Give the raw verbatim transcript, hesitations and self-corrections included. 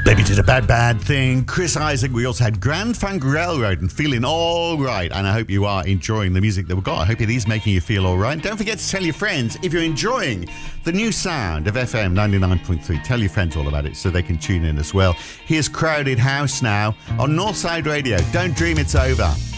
Baby Did a Bad Bad Thing, Chris Isaak. We also had Grand Funk Railroad and Feeling All Right. And I hope you are enjoying the music that we've got. I hope it is making you feel all right. Don't forget to tell your friends if you're enjoying the new sound of F M ninety-nine point three. Tell your friends all about it so they can tune in as well. Here's Crowded House now on Northside Radio. Don't dream it's over.